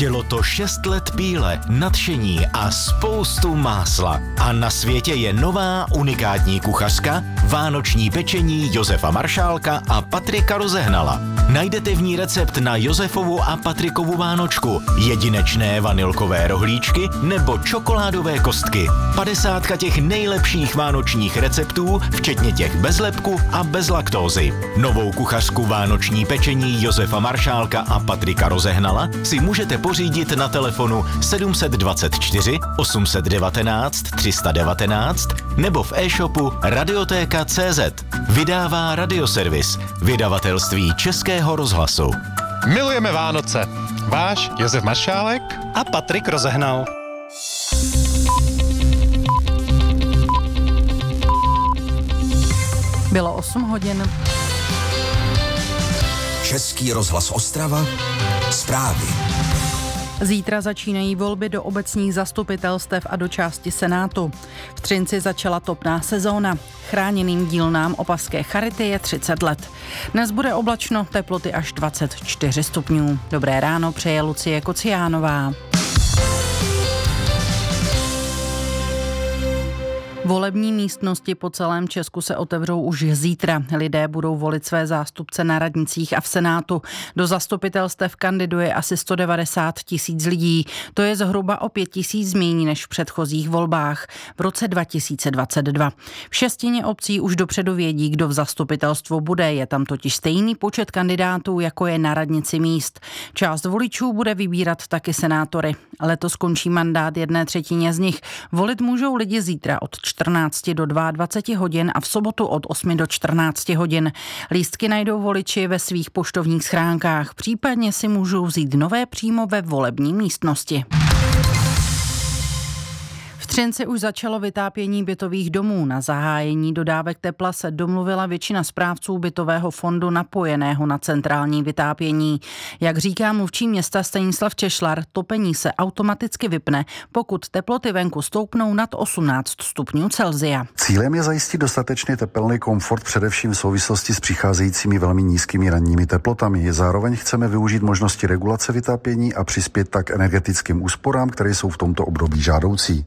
Chtělo to 6 let píle, nadšení a spoustu másla. A na světě je nová unikátní kuchařka, vánoční pečení Josefa Maršálka a Patrika Rozehnala. Najdete v ní recept na Josefovu a Patrikovu vánočku, jedinečné vanilkové rohlíčky nebo čokoládové kostky. 50 těch nejlepších vánočních receptů, včetně těch bez lepku a bez laktózy. Novou kuchařku vánoční pečení Josefa Maršálka a Patrika Rozehnala si můžete pořídit na telefonu 724 819 319 nebo v e-shopu radiotéka.cz. Vydává Radioservis, vydavatelství Českého rozhlasu. Milujeme Vánoce. Váš Josef Maršálek a Patrik Rozehnal. Bylo 8 hodin. Český rozhlas Ostrava. Zprávy. Zítra začínají volby do obecních zastupitelstev a do části Senátu. V Třinci začala topná sezóna. Chráněným dílnám Opavské charity je 30 let. Dnes bude oblačno, teploty až 24 stupňů. Dobré ráno přeje Lucie Kociánová. Volební místnosti po celém Česku se otevřou už zítra. Lidé budou volit své zástupce na radnicích a v Senátu. Do zastupitelstev kandiduje asi 190 000 lidí. To je zhruba o 5 000 méně než v předchozích volbách v roce 2022. V 6 obcí už dopředu vědí, kdo v zastupitelstvu bude. Je tam totiž stejný počet kandidátů, jako je na radnici míst. Část voličů bude vybírat taky senátory. Letos končí mandát 1/3 z nich. Volit můžou lidi zítra od 14 do 22 hodin a v sobotu od 8 do 14 hodin. Lístky najdou voliči ve svých poštovních schránkách. Případně si můžou vzít nové přímo ve volební místnosti. V Třinci už začalo vytápění bytových domů. Na zahájení dodávek tepla se domluvila většina správců bytového fondu napojeného na centrální vytápění. Jak říká mluvčí města Stanislav Češlar, topení se automaticky vypne, pokud teploty venku stoupnou nad 18 stupňů Celsia. Cílem je zajistit dostatečně tepelný komfort především v souvislosti s přicházejícími velmi nízkými ranními teplotami. Zároveň chceme využít možnosti regulace vytápění a přispět tak energetickým úsporám, které jsou v tomto období žádoucí.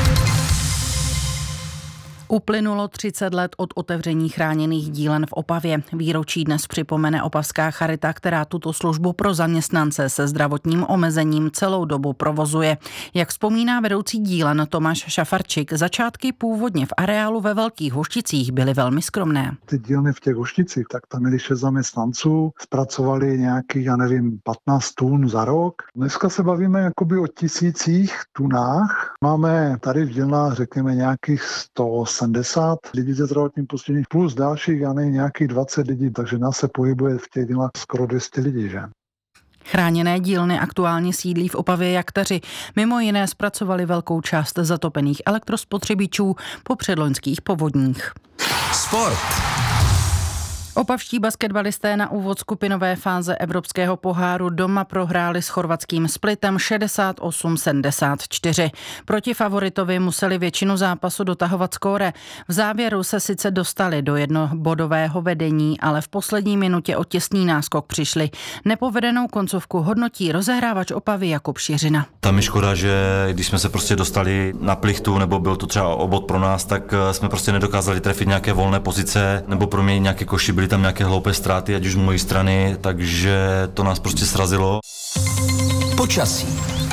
Uplynulo 30 let od otevření chráněných dílen v Opavě. Výročí dnes připomene Opavská charita, která tuto službu pro zaměstnance se zdravotním omezením celou dobu provozuje. Jak vzpomíná vedoucí dílen Tomáš Šafarčík, začátky původně v areálu ve Velkých Hošticích byly velmi skromné. Ty dílny v těch Hošticích, tak tam měli 6 zaměstnanců, zpracovali nějakých, 15 tun za rok. Dneska se bavíme jakoby o 1000 tunách. Máme tady v dílnách, řekněme, nějakých 170 lidí ze zdravotním postižením, plus dalších, nějakých 20 lidí, takže nás se pohybuje v těch dílnách skoro 200 lidí, že? Chráněné dílny aktuálně sídlí v Opavě Jaktaři. Mimo jiné zpracovali velkou část zatopených elektrospotřebičů po předloňských povodních. Sport. Opavští basketbalisté na úvod skupinové fáze Evropského poháru doma prohráli s chorvatským Splitem 68-74. Proti favoritovi museli většinu zápasu dotahovat skóre. V závěru se sice dostali do jednobodového vedení, ale v poslední minutě o těsný náskok přišli. Nepovedenou koncovku hodnotí rozehrávač Opavy Jakub Šiřina. Tam je škoda, že když jsme se prostě dostali na plichtu, nebo byl to třeba obod pro nás, tak jsme prostě nedokázali trefit nějaké volné pozice nebo proměnit nějaké koši. Byly tam nějaké hloupé ztráty, ať už z mojí strany, takže to nás prostě srazilo. Počasí.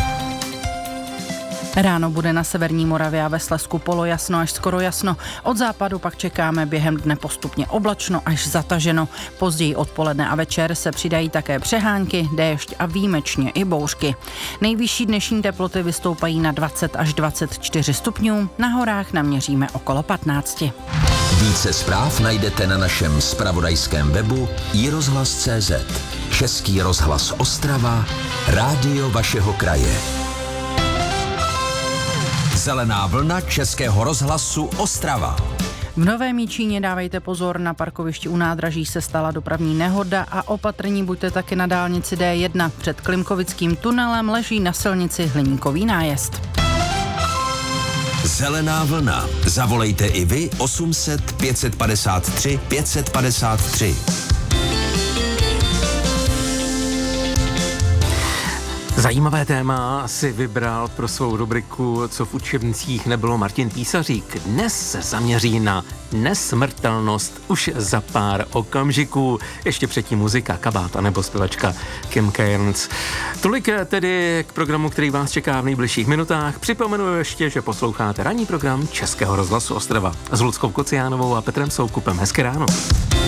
Ráno bude na severní Moravě a ve Slezsku polojasno až skoro jasno. Od západu pak čekáme během dne postupně oblačno až zataženo. Později odpoledne a večer se přidají také přehánky, déšť a výjimečně i bouřky. Nejvyšší dnešní teploty vystoupají na 20 až 24 stupňů, na horách naměříme okolo 15. Více zpráv najdete na našem zpravodajském webu iRozhlas.cz. Český rozhlas Ostrava, rádio vašeho kraje. Zelená vlna Českého rozhlasu Ostrava. V Novém Jičíně dávejte pozor, na parkovišti u nádraží se stala dopravní nehoda a opatrní buďte taky na dálnici D1. Před Klimkovickým tunelem leží na silnici hliníkový nájezd. Zelená vlna. Zavolejte i vy 800 553 553. Zajímavé téma si vybral pro svou rubriku Co v učebnicích nebylo Martin Písařík. Dnes se zaměří na nesmrtelnost už za pár okamžiků. Ještě předtím muzika Kabát a nebo zpěvačka Kim Cairns. Tolik tedy k programu, který vás čeká v nejbližších minutách. Připomenu ještě, že posloucháte ranní program Českého rozhlasu Ostrava s Ludskou Kociánovou a Petrem Soukupem. Hezké ráno.